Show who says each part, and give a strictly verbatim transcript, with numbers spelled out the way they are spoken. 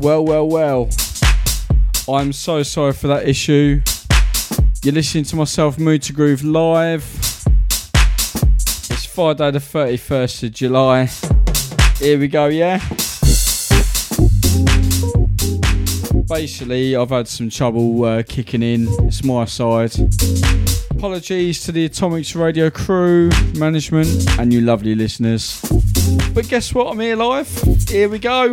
Speaker 1: Well, well, well. I'm so sorry for that issue. You're listening to myself, Mood to Groove, live. It's Friday the thirty-first of July. Here we go, yeah? Basically, I've had some trouble uh, kicking in. It's my side. Apologies to the Atomics Radio crew, management, and you lovely listeners. But guess what? I'm here live. Here we go.